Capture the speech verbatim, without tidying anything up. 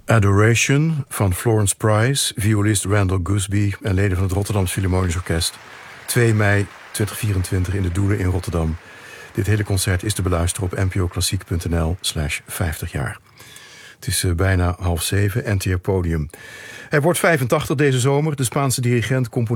Adoration van Florence Price, violist Randall Gooseby en leden van het Rotterdams Philharmonisch Orkest. twee mei tweeduizend vierentwintig in de Doelen in Rotterdam. Dit hele concert is te beluisteren op npoklassiek.nl slash vijftig jaar. Het is uh, bijna half zeven, N T R Podium. Hij wordt vijfentachtig deze zomer, de Spaanse dirigent, componist